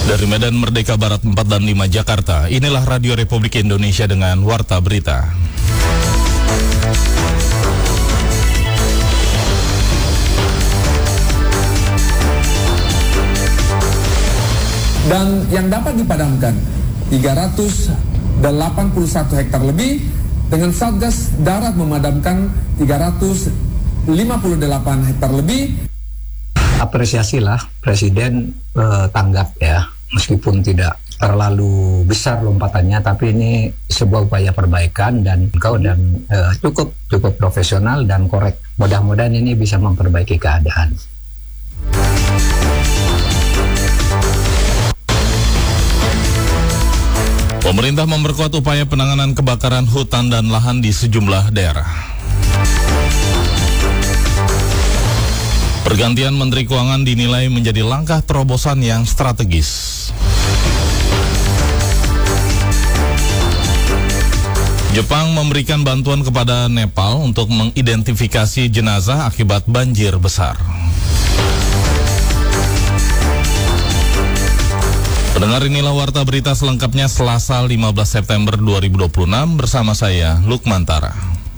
Dari Medan Merdeka Barat 4 dan 5 Jakarta, inilah Radio Republik Indonesia dengan Warta Berita. Dan yang dapat dipadamkan 381 hektar lebih, dengan Satgas Darat memadamkan 358 hektar lebih. Apresiasilah Presiden tanggap ya, meskipun tidak terlalu besar lompatannya, tapi ini sebuah upaya perbaikan dan cukup profesional dan korek. Mudah-mudahan ini bisa memperbaiki keadaan. Pemerintah memperkuat upaya penanganan kebakaran hutan dan lahan di sejumlah daerah. Pergantian Menteri Keuangan dinilai menjadi langkah terobosan yang strategis. Jepang memberikan bantuan kepada Nepal untuk mengidentifikasi jenazah akibat banjir besar. Pendengar, inilah Warta Berita selengkapnya Selasa 15 September 2026 bersama saya, Lukman Tara.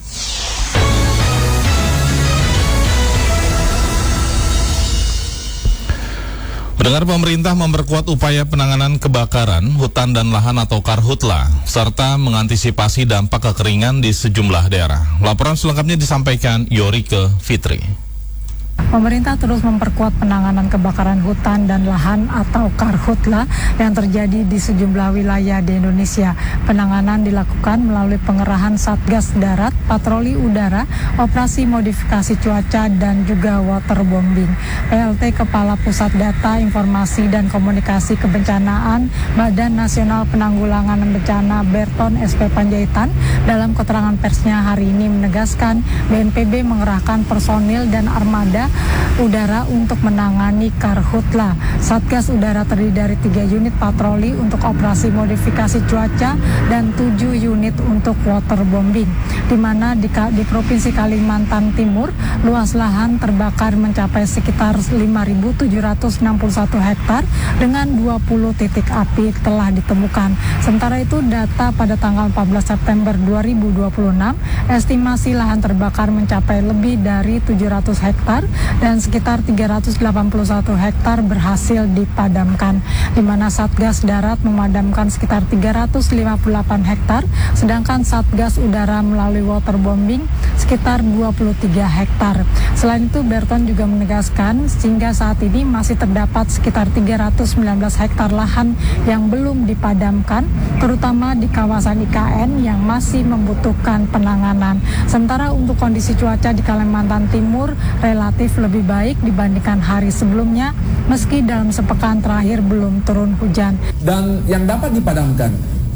Pendengar, pemerintah memperkuat upaya penanganan kebakaran hutan dan lahan atau Karhutla, serta mengantisipasi dampak kekeringan di sejumlah daerah. Laporan selengkapnya disampaikan Yorike Fitri. Pemerintah terus memperkuat penanganan kebakaran hutan dan lahan atau Karhutla yang terjadi di sejumlah wilayah di Indonesia. Penanganan dilakukan melalui pengerahan Satgas Darat, patroli udara, operasi modifikasi cuaca, dan juga waterbombing. PLT Kepala Pusat Data, Informasi, dan Komunikasi Kebencanaan Badan Nasional Penanggulangan Bencana Berton SP Panjaitan dalam keterangan persnya hari ini menegaskan BNPB mengerahkan personil dan armada udara untuk menangani Karhutla. Satgas Udara terdiri dari 3 unit patroli untuk operasi modifikasi cuaca dan 7 unit untuk waterbombing, di mana di Provinsi Kalimantan Timur luas lahan terbakar mencapai sekitar 5.761 hektar dengan 20 titik api telah ditemukan. Sementara itu data pada tanggal 14 September 2026, estimasi lahan terbakar mencapai lebih dari 700 hektar dan sekitar 381 hektar berhasil dipadamkan, di mana Satgas Darat memadamkan sekitar 358 hektar, sedangkan Satgas Udara melalui waterbombing sekitar 23 hektar. Selain itu, Berton juga menegaskan sehingga saat ini masih terdapat sekitar 319 hektar lahan yang belum dipadamkan, terutama di kawasan IKN yang masih membutuhkan penanganan. Sementara untuk kondisi cuaca di Kalimantan Timur relatif lebih baik dibandingkan hari sebelumnya, meski dalam sepekan terakhir belum turun hujan. Dan yang dapat dipadamkan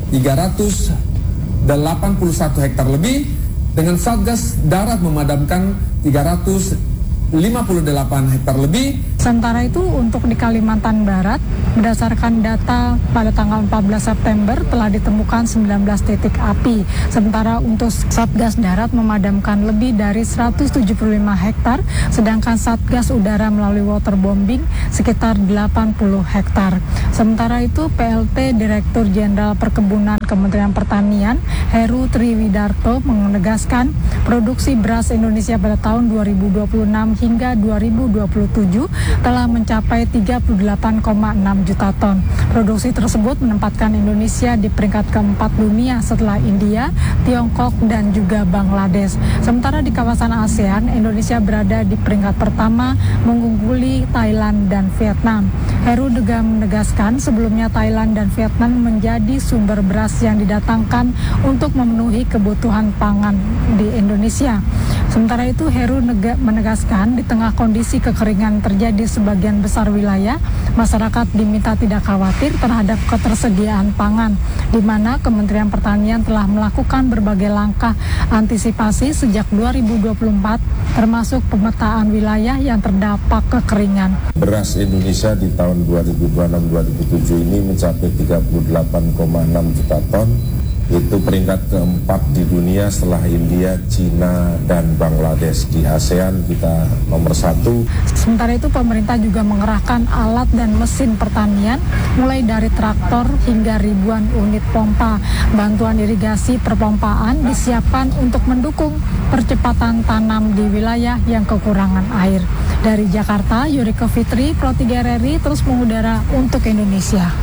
381 hektar lebih, dengan Satgas Darat memadamkan 358 hektar lebih. Sementara itu untuk di Kalimantan Barat, berdasarkan data pada tanggal 14 September telah ditemukan 19 titik api. Sementara untuk Satgas Darat memadamkan lebih dari 175 hektar, sedangkan Satgas Udara melalui waterbombing sekitar 80 hektar. Sementara itu PLT Direktur Jenderal Perkebunan Kementerian Pertanian Heru Triwidarto menegaskan produksi beras Indonesia pada tahun 2026 hingga 2027 telah mencapai 38,6 juta ton. Produksi tersebut menempatkan Indonesia di peringkat keempat dunia setelah India, Tiongkok, dan juga Bangladesh. Sementara di kawasan ASEAN, Indonesia berada di peringkat pertama mengungguli Thailand dan Vietnam. Heru juga menegaskan sebelumnya Thailand dan Vietnam menjadi sumber beras yang didatangkan untuk memenuhi kebutuhan pangan di Indonesia. Sementara itu, Heru menegaskan di tengah kondisi kekeringan terjadi di sebagian besar wilayah, masyarakat diminta tidak khawatir terhadap ketersediaan pangan, di mana Kementerian Pertanian telah melakukan berbagai langkah antisipasi sejak 2024, termasuk pemetaan wilayah yang terdampak kekeringan. Beras Indonesia di tahun 2026-2027 ini mencapai 38,6 juta ton, Itu peringkat keempat di dunia setelah India, Cina, dan Bangladesh. Di ASEAN kita nomor 1. Sementara itu pemerintah juga mengerahkan alat dan mesin pertanian mulai dari traktor hingga ribuan unit pompa. Bantuan irigasi perpompaan disiapkan untuk mendukung percepatan tanam di wilayah yang kekurangan air. Dari Jakarta, Yuriko Fitri, Pro 3 RRI terus mengudara untuk Indonesia.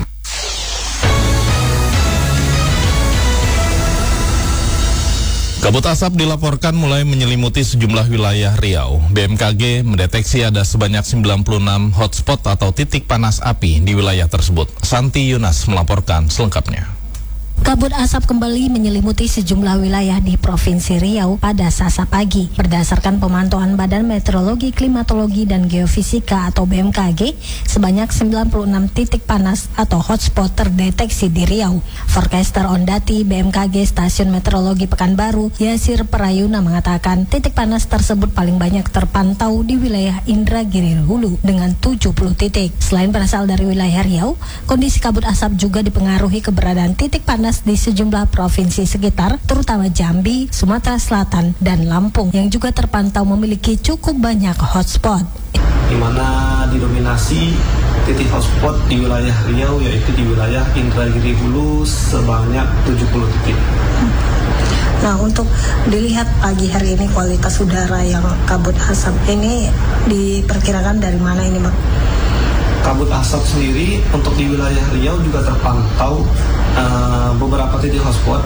Kabut asap dilaporkan mulai menyelimuti sejumlah wilayah Riau. BMKG mendeteksi ada sebanyak 96 hotspot atau titik panas api di wilayah tersebut. Santi Yunas melaporkan selengkapnya. Kabut asap kembali menyelimuti sejumlah wilayah di Provinsi Riau pada Selasa pagi. Berdasarkan pemantauan Badan Meteorologi, Klimatologi, dan Geofisika atau BMKG, sebanyak 96 titik panas atau hotspot terdeteksi di Riau. Forecaster Ondati BMKG Stasiun Meteorologi Pekanbaru, Yasir Prayuna mengatakan titik panas tersebut paling banyak terpantau di wilayah Indragiri Hulu dengan 70 titik. Selain berasal dari wilayah Riau, kondisi kabut asap juga dipengaruhi keberadaan titik panas di sejumlah provinsi sekitar, terutama Jambi, Sumatera Selatan, dan Lampung yang juga terpantau memiliki cukup banyak hotspot. Di mana didominasi titik hotspot di wilayah Riau, yaitu di wilayah Indragiri Hulu sebanyak 70 titik. Nah, untuk dilihat pagi hari ini kualitas udara yang kabut asap ini diperkirakan dari mana ini, Bang? Kabut asap sendiri untuk di wilayah Riau juga terpantau beberapa titik hotspot,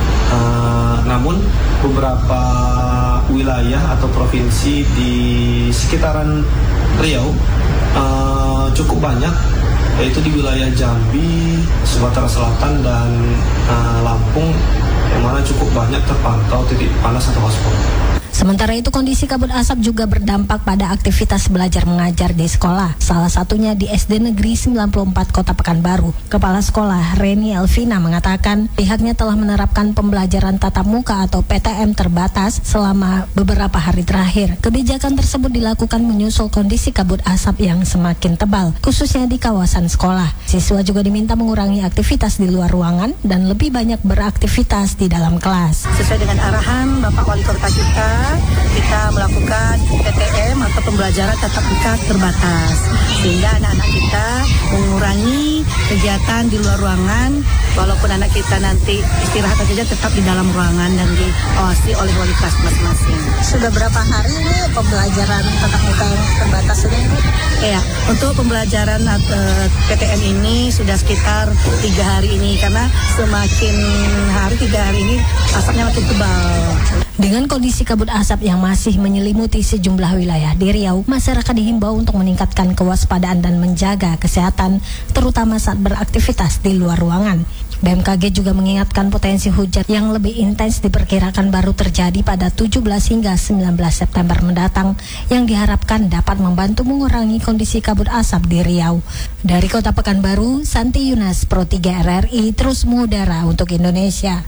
namun beberapa wilayah atau provinsi di sekitaran Riau cukup banyak, yaitu di wilayah Jambi, Sumatera Selatan, dan Lampung, yang mana cukup banyak terpantau titik panas atau hotspot. Sementara itu kondisi kabut asap juga berdampak pada aktivitas belajar mengajar di sekolah. Salah satunya di SD Negeri 94 Kota Pekanbaru. Kepala Sekolah Reni Elvina mengatakan pihaknya telah menerapkan pembelajaran tatap muka atau PTM terbatas selama beberapa hari terakhir. Kebijakan tersebut dilakukan menyusul kondisi kabut asap yang semakin tebal, khususnya di kawasan sekolah. Siswa juga diminta mengurangi aktivitas di luar ruangan dan lebih banyak beraktivitas di dalam kelas. Sesuai dengan arahan Bapak Wali Kota kita melakukan PTM atau pembelajaran tatap muka terbatas, sehingga anak-anak kita mengurangi kegiatan di luar ruangan, walaupun anak kita nanti istirahat saja tetap di dalam ruangan dan diawasi oleh wali kelas masing-masing. Sudah berapa hari ini pembelajaran tatap muka yang terbatas ini? Ya, untuk pembelajaran PTM ini sudah sekitar 3 hari ini, karena semakin hari 3 hari ini asapnya makin tebal. Dengan kondisi kabut asap yang masih menyelimuti sejumlah wilayah di Riau, masyarakat dihimbau untuk meningkatkan kewaspadaan dan menjaga kesehatan, terutama saat beraktivitas di luar ruangan. BMKG juga mengingatkan potensi hujan yang lebih intens diperkirakan baru terjadi pada 17 hingga 19 September mendatang, yang diharapkan dapat membantu mengurangi kondisi kabut asap di Riau. Dari Kota Pekanbaru, Santi Yunas, Pro 3 RRI terus mengudara untuk Indonesia.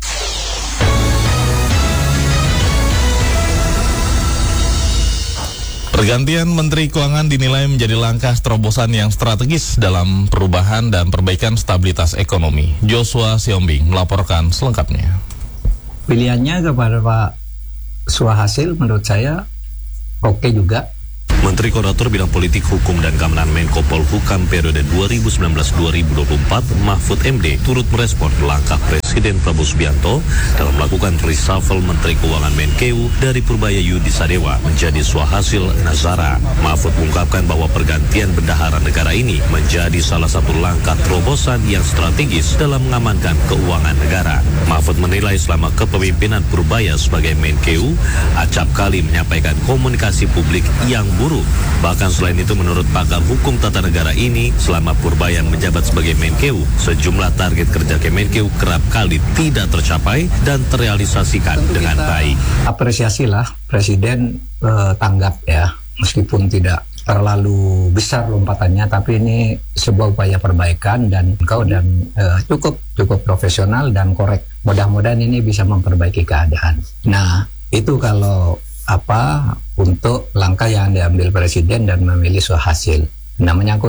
Pergantian Menteri Keuangan dinilai menjadi langkah terobosan yang strategis dalam perubahan dan perbaikan stabilitas ekonomi. Joshua Siombing melaporkan selengkapnya. Pilihannya kepada Pak Suhasil menurut saya oke juga. Menteri Koordinator Bidang Politik, Hukum, dan Keamanan Menko Polhukam periode 2019-2024, Mahfud MD, turut merespon langkah Presiden Prabowo Subianto dalam melakukan reshuffle Menteri Keuangan Menkeu dari Purbaya Yudi Sadewa menjadi Suhasil Nazara. Mahfud mengungkapkan bahwa pergantian bendahara negara ini menjadi salah satu langkah terobosan yang strategis dalam mengamankan keuangan negara. Mahfud menilai selama kepemimpinan Purbaya sebagai Menkeu, acap kali menyampaikan komunikasi publik yang buruk. Bahkan selain itu, menurut pakar hukum tata negara ini, selama Purbaya menjabat sebagai Menkeu, sejumlah target kerja Kemenkeu kerap kali tidak tercapai dan terrealisasikan dengan baik. Apresiasilah Presiden tanggap ya, meskipun tidak terlalu besar lompatannya, tapi ini sebuah upaya perbaikan dan cukup profesional dan korek. Mudah-mudahan ini bisa memperbaiki keadaan. Nah, itu kalau untuk langkah yang diambil Presiden dan memilih Suhasil. Nah, menyangkut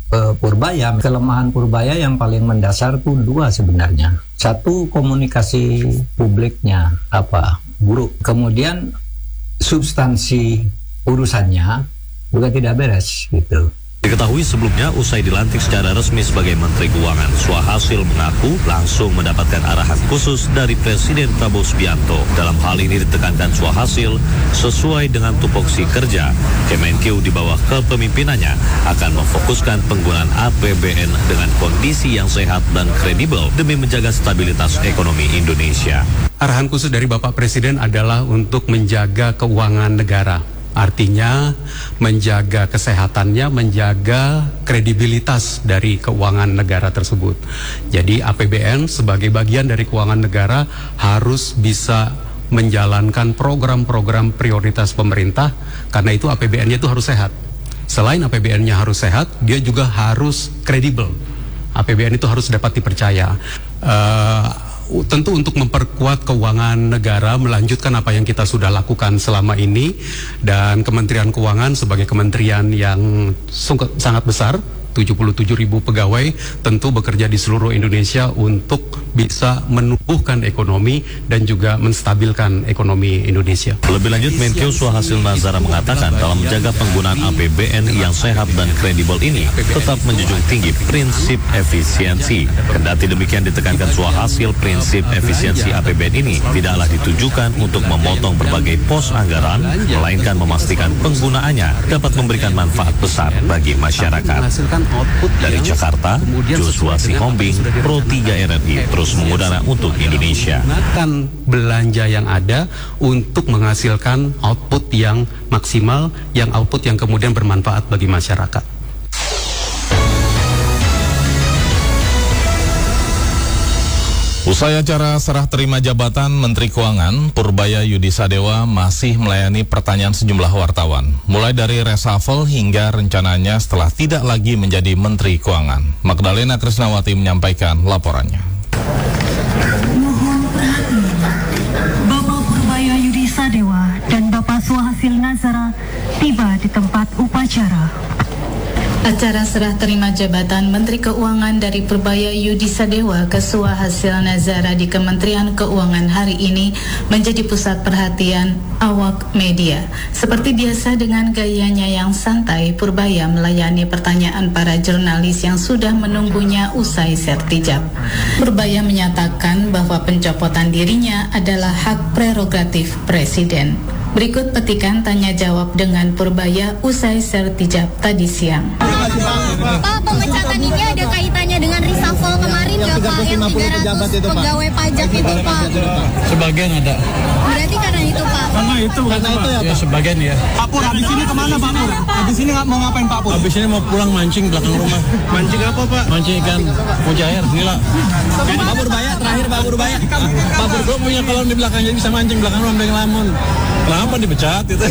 Purbaya, kelemahan Purbaya yang paling mendasar tuh dua sebenarnya. Satu, komunikasi publiknya buruk. Kemudian substansi urusannya juga tidak beres gitu. Diketahui sebelumnya usai dilantik secara resmi sebagai Menteri Keuangan, Suhasil mengaku langsung mendapatkan arahan khusus dari Presiden Prabowo Subianto. Dalam hal ini ditekankan Suhasil, sesuai dengan tupoksi kerja, Kemenkeu di bawah kepemimpinannya akan memfokuskan penggunaan APBN dengan kondisi yang sehat dan kredibel demi menjaga stabilitas ekonomi Indonesia. Arahan khusus dari Bapak Presiden adalah untuk menjaga keuangan negara. Artinya menjaga kesehatannya, menjaga kredibilitas dari keuangan negara tersebut. Jadi APBN sebagai bagian dari keuangan negara harus bisa menjalankan program-program prioritas pemerintah, karena itu APBN-nya itu harus sehat. Selain APBN-nya harus sehat, dia juga harus kredibel. APBN itu harus dapat dipercaya. Tentu untuk memperkuat keuangan negara, melanjutkan apa yang kita sudah lakukan selama ini, dan Kementerian Keuangan sebagai kementerian yang sangat besar, 77.000 pegawai, tentu bekerja di seluruh Indonesia untuk bisa menumbuhkan ekonomi dan juga menstabilkan ekonomi Indonesia. Lebih lanjut, Menkeu Suhasil Nazara mengatakan dalam menjaga penggunaan APBN yang sehat dan kredibel ini tetap menjunjung tinggi prinsip efisiensi. Kendati demikian ditekankan Suhasil, prinsip efisiensi APBN ini tidaklah ditujukan untuk memotong berbagai pos anggaran, melainkan memastikan penggunaannya dapat memberikan manfaat besar bagi masyarakat. Dari Jakarta, Joshua Sihombing, Pro 3 RRI terus mengudara untuk Indonesia. Gunakan belanja yang ada untuk menghasilkan output yang maksimal, yang output yang kemudian bermanfaat bagi masyarakat. Usai acara serah terima jabatan Menteri Keuangan, Purbaya Yudi Sadewa masih melayani pertanyaan sejumlah wartawan, mulai dari reshuffle hingga rencananya setelah tidak lagi menjadi Menteri Keuangan. Magdalena Krisnawati menyampaikan laporannya. Mohon perhatian, Bapak Purbaya Yudi Sadewa dan Bapak Suhasil Nazara tiba di tempat upacara. Acara serah terima jabatan Menteri Keuangan dari Purbaya Yudi Sadewa ke Suhasil Nazara di Kementerian Keuangan hari ini menjadi pusat perhatian awak media. Seperti biasa dengan gayanya yang santai, Purbaya melayani pertanyaan para jurnalis yang sudah menunggunya usai sertijab. Purbaya menyatakan bahwa pencopotan dirinya adalah hak prerogatif Presiden. Berikut petikan tanya jawab dengan Purbaya usai sertijab tadi siang. Pak, pemecatan ini ada kaitannya dengan reshuffle kemarin nggak Pak, yang 300 pegawai pajak itu Pak? Sebagian ada. Berarti karena itu Pak? Karena itu ya, ya sebagian ya. Pak Pur, habis ini kemana Pak Pur? Habis ini mau ngapain Pak Pur? Habis ini mau pulang mancing belakang rumah. Mancing apa Pak? Mancing ikan mujair, gila. Pak Purbaya, terakhir Pak Purbaya. Pak Pur, gue punya kolam di belakang, jadi bisa mancing belakang rumah dengan lamun. Kenapa dipecat itu?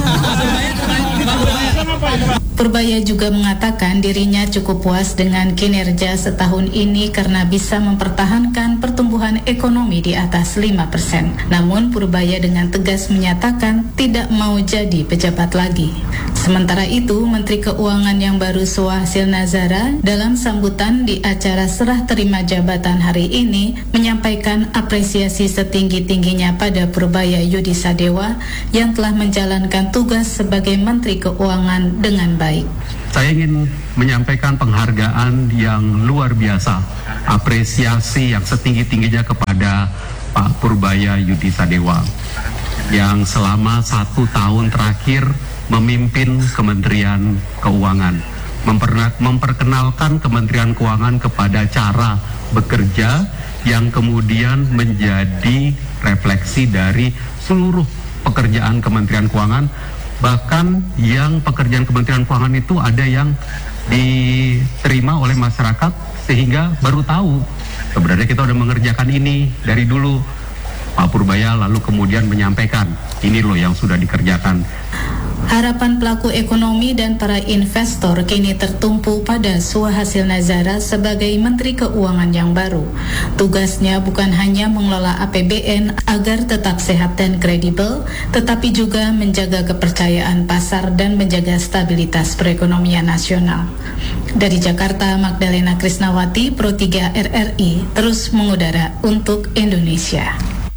Purbaya juga mengatakan dirinya cukup puas dengan kinerja setahun ini karena bisa mempertahankan pertumbuhan ekonomi di atas 5%. Namun Purbaya dengan tegas menyatakan tidak mau jadi pejabat lagi. Sementara itu, Menteri Keuangan yang baru Suhasil Nazara dalam sambutan di acara serah terima jabatan hari ini menyampaikan apresiasi setinggi-tingginya pada Purbaya Yudi Sadewa yang telah menjalankan tugas sebagai Menteri Keuangan dengan baik. Saya ingin menyampaikan penghargaan yang luar biasa, apresiasi yang setinggi-tingginya kepada Pak Purbaya Yudi Sadewa yang selama 1 tahun terakhir memimpin Kementerian Keuangan, memperkenalkan Kementerian Keuangan kepada cara bekerja yang kemudian menjadi refleksi dari seluruh pekerjaan Kementerian Keuangan. Bahkan yang pekerjaan Kementerian Keuangan itu ada yang diterima oleh masyarakat sehingga baru tahu sebenarnya kita udah mengerjakan ini dari dulu. Pak Purbaya lalu kemudian menyampaikan ini loh yang sudah dikerjakan. Harapan pelaku ekonomi dan para investor kini tertumpu pada Suhasil Nazara sebagai Menteri Keuangan yang baru. Tugasnya bukan hanya mengelola APBN agar tetap sehat dan kredibel, tetapi juga menjaga kepercayaan pasar dan menjaga stabilitas perekonomian nasional. Dari Jakarta, Magdalena Krisnawati, Pro 3 RRI, terus mengudara untuk Indonesia.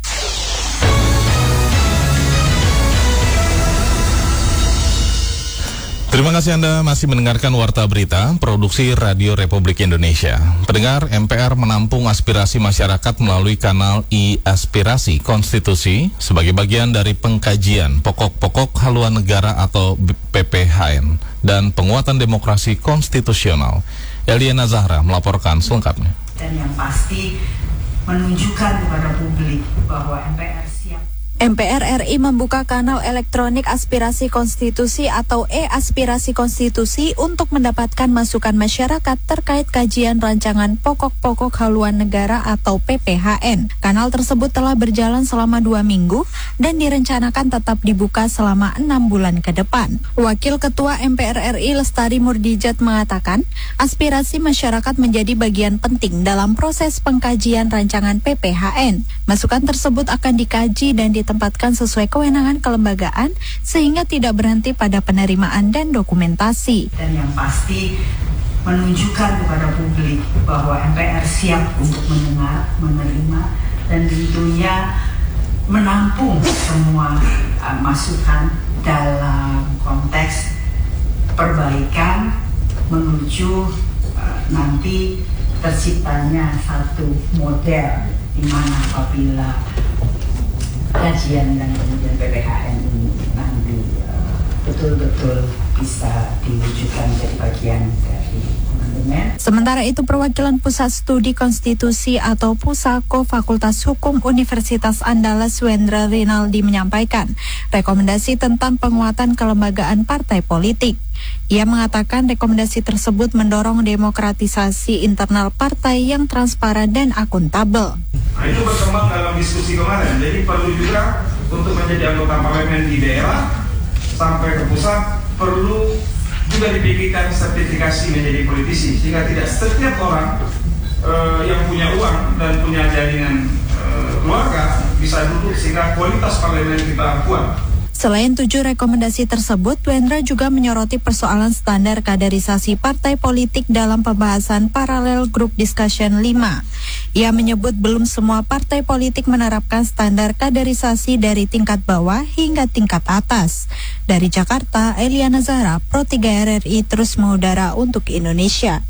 Terima kasih Anda masih mendengarkan Warta Berita, produksi Radio Republik Indonesia. Pendengar, MPR menampung aspirasi masyarakat melalui kanal e-aspirasi konstitusi sebagai bagian dari pengkajian pokok-pokok haluan negara atau PPHN dan penguatan demokrasi konstitusional. Eliana Zahra melaporkan selengkapnya. Dan yang pasti menunjukkan kepada publik bahwa MPR siap. MPR RI membuka kanal elektronik aspirasi konstitusi atau e-aspirasi konstitusi untuk mendapatkan masukan masyarakat terkait kajian rancangan pokok-pokok haluan negara atau PPHN. Kanal tersebut telah berjalan selama 2 minggu dan direncanakan tetap dibuka selama 6 bulan ke depan. Wakil Ketua MPR RI Lestari Murdijat mengatakan, aspirasi masyarakat menjadi bagian penting dalam proses pengkajian rancangan PPHN. Masukan tersebut akan dikaji dan ditempatkan sesuai kewenangan kelembagaan sehingga tidak berhenti pada penerimaan dan dokumentasi. Dan yang pasti menunjukkan kepada publik bahwa MPR siap untuk mendengar, menerima, dan tentunya menampung semua masukan dalam konteks perbaikan menuju nanti terciptanya satu model di mana apabila kajian dan kemudian PPHN ini nanti betul-betul bisa diwujudkan menjadi bagian dari amandemen. Sementara itu, perwakilan Pusat Studi Konstitusi atau Pusako Fakultas Hukum Universitas Andalas Wendra Rinaldi menyampaikan rekomendasi tentang penguatan kelembagaan partai politik. Ia mengatakan rekomendasi tersebut mendorong demokratisasi internal partai yang transparan dan akuntabel. Nah, itu berkembang dalam diskusi kemarin, jadi perlu juga untuk menjadi anggota parlemen di daerah sampai ke pusat perlu juga dipikirkan sertifikasi menjadi politisi, sehingga tidak setiap orang yang punya uang dan punya jaringan keluarga bisa duduk, sehingga kualitas parlemen kita kuat. Selain 7 rekomendasi tersebut, Wendra juga menyoroti persoalan standar kaderisasi partai politik dalam pembahasan Parallel Group Discussion 5. Ia menyebut belum semua partai politik menerapkan standar kaderisasi dari tingkat bawah hingga tingkat atas. Dari Jakarta, Eliana Zahra, Pro 3 RRI terus mengudara untuk Indonesia.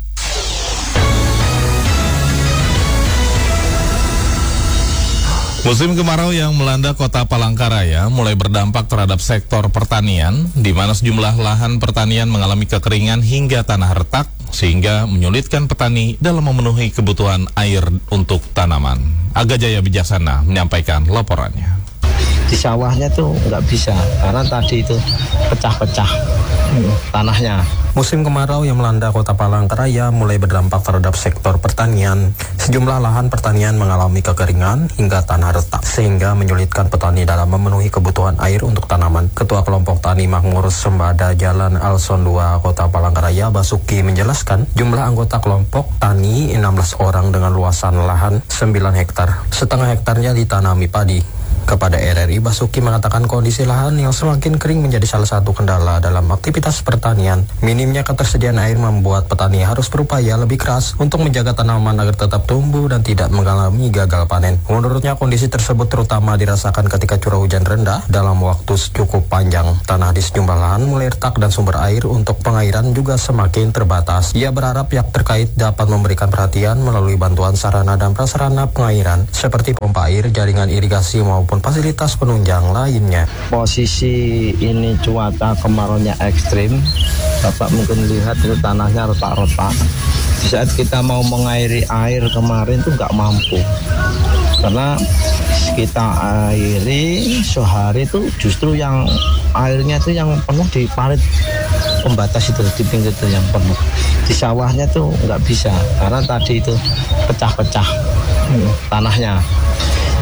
Musim kemarau yang melanda kota Palangkaraya mulai berdampak terhadap sektor pertanian, di mana sejumlah lahan pertanian mengalami kekeringan hingga tanah retak, sehingga menyulitkan petani dalam memenuhi kebutuhan air untuk tanaman. Aga Jaya Bijaksana menyampaikan laporannya. Di sawahnya tuh nggak bisa, karena tadi itu pecah-pecah tanahnya. Musim kemarau yang melanda kota Palangkaraya mulai berdampak terhadap sektor pertanian. Sejumlah lahan pertanian mengalami kekeringan hingga tanah retak, sehingga menyulitkan petani dalam memenuhi kebutuhan air untuk tanaman. Ketua Kelompok Tani Makmur Sembada Jalan Alson 2 Kota Palangkaraya, Basuki, menjelaskan jumlah anggota kelompok tani 16 orang dengan luasan lahan 9 hektar. Setengah hektarnya ditanami padi. Kepada RRI, Basuki mengatakan kondisi lahan yang semakin kering menjadi salah satu kendala dalam aktivitas pertanian. Minimnya ketersediaan air membuat petani harus berupaya lebih keras untuk menjaga tanaman agar tetap tumbuh dan tidak mengalami gagal panen. Menurutnya, kondisi tersebut terutama dirasakan ketika curah hujan rendah dalam waktu cukup panjang. Tanah di sejumlah lahan mulai retak dan sumber air untuk pengairan juga semakin terbatas. Ia berharap pihak terkait dapat memberikan perhatian melalui bantuan sarana dan prasarana pengairan seperti pompa air, jaringan irigasi maupun fasilitas penunjang lainnya. Posisi ini cuaca kemaraunya ekstrim, Bapak mungkin lihat itu tanahnya retak-retak. Di saat kita mau mengairi air kemarin tuh nggak mampu, karena kita airi sehari itu justru yang airnya itu yang penuh di parit pembatas itu, di pinggir itu yang penuh. Di sawahnya tuh nggak bisa, karena tadi itu pecah-pecah tanahnya.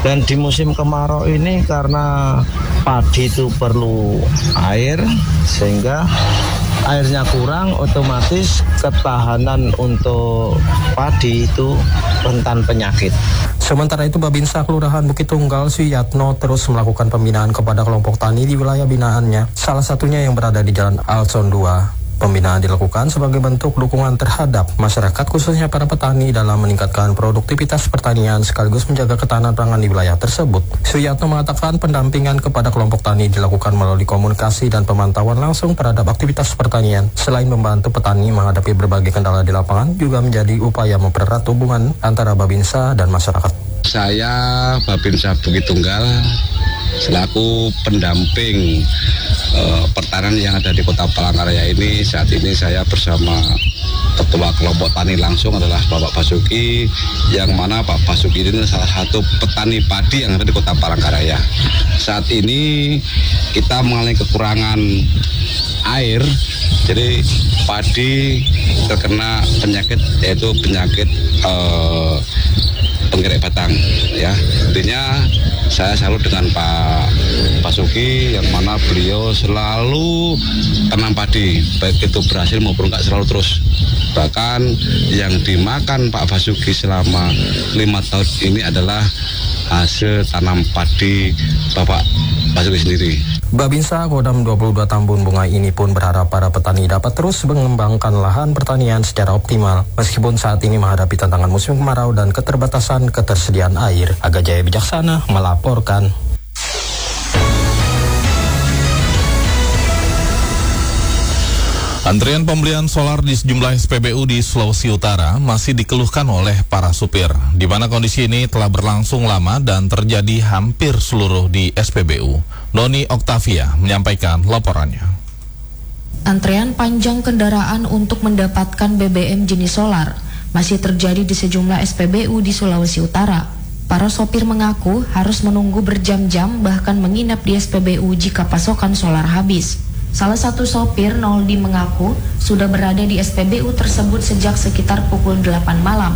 Dan di musim kemarau ini karena padi itu perlu air, sehingga airnya kurang, otomatis ketahanan untuk padi itu rentan penyakit. Sementara itu, Babinsa Kelurahan Bukit Tunggal Suyatno terus melakukan pembinaan kepada kelompok tani di wilayah binaannya, salah satunya yang berada di Jalan Alson 2. Pembinaan dilakukan sebagai bentuk dukungan terhadap masyarakat, khususnya para petani, dalam meningkatkan produktivitas pertanian sekaligus menjaga ketahanan pangan di wilayah tersebut. Suyatno mengatakan pendampingan kepada kelompok tani dilakukan melalui komunikasi dan pemantauan langsung terhadap aktivitas pertanian. Selain membantu petani menghadapi berbagai kendala di lapangan, juga menjadi upaya mempererat hubungan antara Babinsa dan masyarakat. Saya Babinsa Bukit Tunggal selaku pendamping pertanian yang ada di Kota Palangkaraya ini. Saat ini saya bersama Ketua Kelompok Tani langsung adalah Bapak Basuki, yang mana Pak Basuki ini salah satu petani padi yang ada di Kota Palangkaraya. Saat ini kita mengalami kekurangan air, jadi padi terkena penyakit, yaitu penyakit penggerek batang, ya. Intinya saya salut dengan Pak Basuki, yang mana beliau selalu tanam padi, baik itu berhasil maupun nggak selalu terus. Bahkan yang dimakan Pak Basuki selama 5 tahun ini adalah hasil tanam padi Bapak Basuki sendiri. Babinsa Kodam 22 Tambun Bungai ini pun berharap para petani dapat terus mengembangkan lahan pertanian secara optimal, meskipun saat ini menghadapi tantangan musim kemarau dan keterbatasan ketersediaan air. Aga Jaya Bijaksana melaporkan. Antrian pembelian solar di sejumlah SPBU di Sulawesi Utara masih dikeluhkan oleh para supir, di mana kondisi ini telah berlangsung lama dan terjadi hampir seluruh di SPBU. Noni Oktavia menyampaikan laporannya. Antrean panjang kendaraan untuk mendapatkan BBM jenis solar masih terjadi di sejumlah SPBU di Sulawesi Utara. Para sopir mengaku harus menunggu berjam-jam, bahkan menginap di SPBU jika pasokan solar habis. Salah satu sopir, Noldi, mengaku sudah berada di SPBU tersebut sejak sekitar pukul 8 malam.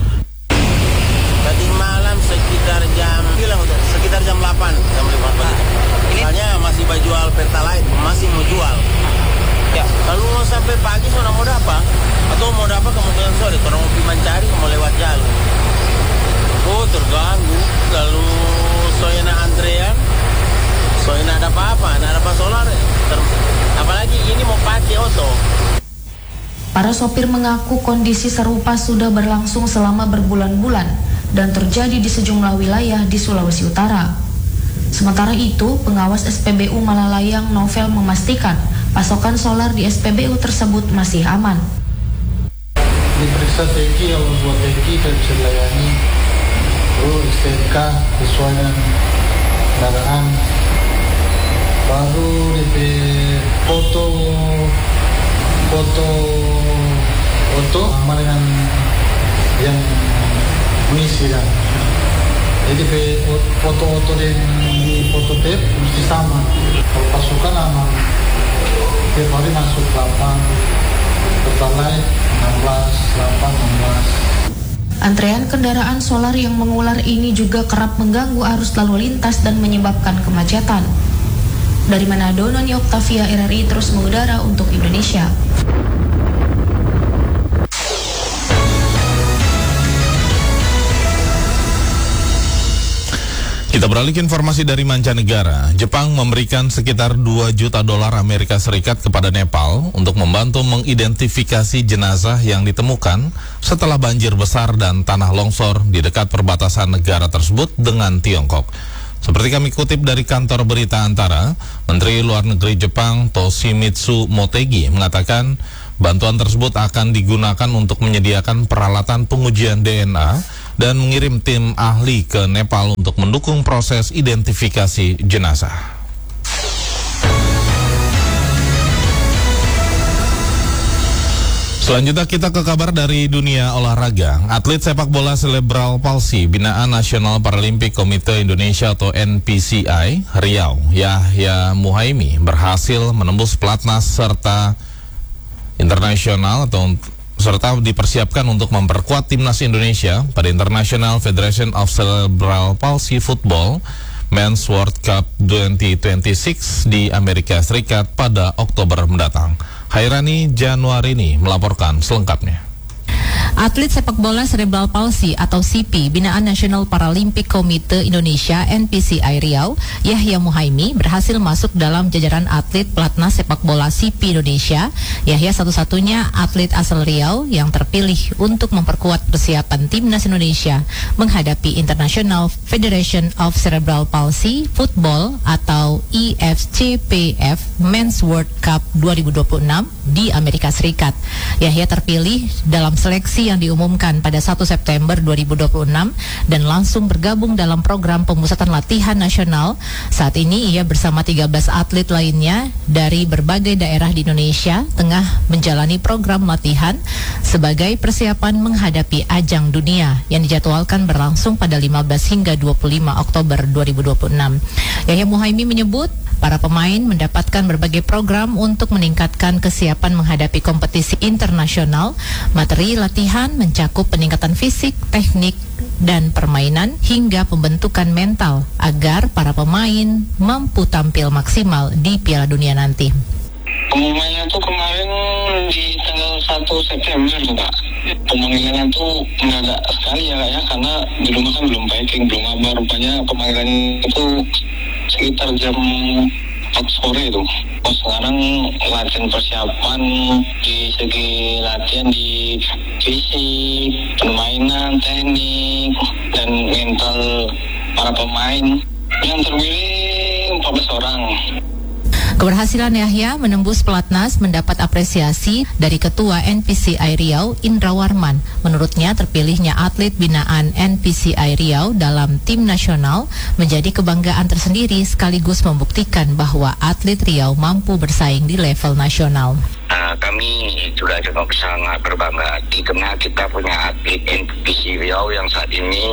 Tadi malam sekitar jam 8, jam 5 pagi. Soalnya masih jual Pertalite, masih mau jual. Ya, kalau mau sampai pagi sudah mau dapat, atau mau dapat kemungkinan sore, kalau mau mencari mau lewat jalur. Oh, terganggu. Kalau soalnya antrean, soalnya ada apa-apa, ada apa solar. Apalagi ini mau pakai oto. Para sopir mengaku kondisi serupa sudah berlangsung selama berbulan-bulan dan terjadi di sejumlah wilayah di Sulawesi Utara. Sementara itu, pengawas SPBU Malalayang Novel memastikan pasokan solar di SPBU tersebut masih aman. Diperiksa teki, kalau buat teki dan bisa dilayani. Terus STNK sesuai dengan kendaraan. Baru DP foto sama dengan yang mengisi kan. Jadi foto di foto tape mesti sama. Kalau pasukan aman, tiap hari masuk 8, Pertalite 16. Antrean kendaraan solar yang mengular ini juga kerap mengganggu arus lalu lintas dan menyebabkan kemacetan. Dari Manado, Noni Oktavia, RRI terus mengudara untuk Indonesia. Kita beralih ke informasi dari mancanegara. Jepang memberikan sekitar $2 juta Amerika Serikat kepada Nepal untuk membantu mengidentifikasi jenazah yang ditemukan setelah banjir besar dan tanah longsor di dekat perbatasan negara tersebut dengan Tiongkok. Seperti kami kutip dari kantor berita Antara, Menteri Luar Negeri Jepang Toshimitsu Motegi mengatakan bantuan tersebut akan digunakan untuk menyediakan peralatan pengujian DNA dan mengirim tim ahli ke Nepal untuk mendukung proses identifikasi jenazah. Selanjutnya kita ke kabar dari dunia olahraga. Atlet sepak bola cerebral palsy binaan Nasional Paralimpik Komite Indonesia atau NPCI Riau, Yahya Muhaimi, berhasil menembus pelatnas serta internasional atau serta dipersiapkan untuk memperkuat timnas Indonesia pada International Federation of Cerebral Palsy Football Men's World Cup 2026 di Amerika Serikat pada Oktober mendatang. Hairani Januarini melaporkan selengkapnya. Atlet sepak bola Cerebral Palsy atau CP binaan National Paralympic Committee Indonesia NPCI Riau, Yahya Muhaimi berhasil masuk dalam jajaran atlet pelatnas sepak bola CP Indonesia. Yahya satu-satunya atlet asal Riau yang terpilih untuk memperkuat persiapan timnas Indonesia menghadapi International Federation of Cerebral Palsy Football atau IFCPF Men's World Cup 2026 di Amerika Serikat. Yahya terpilih dalam seleksi yang diumumkan pada 1 September 2026 dan langsung bergabung dalam program pemusatan latihan nasional. Saat ini ia bersama 13 atlet lainnya dari berbagai daerah di Indonesia tengah menjalani program latihan sebagai persiapan menghadapi ajang dunia yang dijadwalkan berlangsung pada 15 hingga 25 Oktober 2026. Yahya Muhaimi menyebut para pemain mendapatkan berbagai program untuk meningkatkan kesiapan menghadapi kompetisi internasional. Materi latihan mencakup peningkatan fisik, teknik, dan permainan hingga pembentukan mental agar para pemain mampu tampil maksimal di Piala Dunia nanti. Pengumumannya tuh kemarin di tanggal 1 September tuh Kak. Pemanggilannya tuh mendadak sekali ya Kak ya, karena di rumah kan belum packing, belum apa. Rupanya pemanggilan itu sekitar jam 4 sore itu. Oh, sekarang latihan persiapan di segi latihan di fisik, permainan, teknik, dan mental para pemain. Yang terpilih 14 orang. Keberhasilan Yahya menembus pelatnas mendapat apresiasi dari Ketua NPCI Riau, Indra Warman. Menurutnya terpilihnya atlet binaan NPCI Riau dalam tim nasional menjadi kebanggaan tersendiri sekaligus membuktikan bahwa atlet Riau mampu bersaing di level nasional. Kami juga cukup sangat berbangga karena kita punya atlet NPC Riau yang saat ini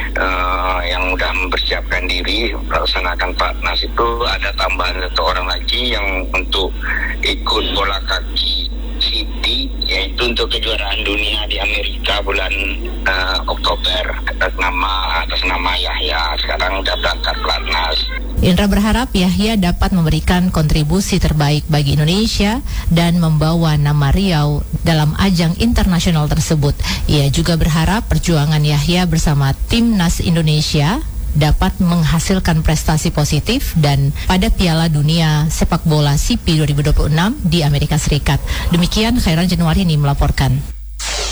yang sudah mempersiapkan diri melaksanakan pelatnas. Itu ada tambahan 1 orang lagi yang untuk ikut bola kaki City, yaitu untuk kejuaraan dunia di Amerika bulan Oktober atas nama Yahya. Sekarang sudah berangkat pelatnas. Indra berharap Yahya dapat memberikan kontribusi terbaik bagi Indonesia dan membawa nama Riau dalam ajang internasional tersebut. Ia juga berharap perjuangan Yahya bersama timnas Indonesia dapat menghasilkan prestasi positif dan pada Piala Dunia Sepak Bola CP 2026 di Amerika Serikat. Demikian Khairan Januarini melaporkan.